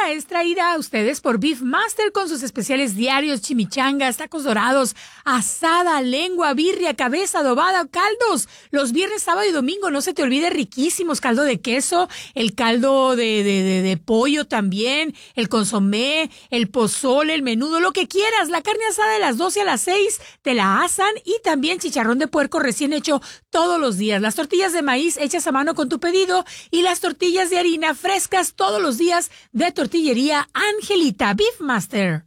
hora es traída a ustedes por Beef Master con sus especiales diarios, chimichangas, tacos dorados, asada, lengua, birria, cabeza adobada, caldos. Los viernes, sábado y domingo, no se te olvide, riquísimos, caldo de queso, el caldo de pollo también, el consomé, el pozole, el menudo, lo que quieras. La carne asada de las 12 a las 6 te la asan y también chicharrón de puerco recién hecho todos los días. Las tortillas de maíz hechas a mano con tu pedido y las tortillas de harina frescas todos los días de Tortillería Angelita. Beef Master.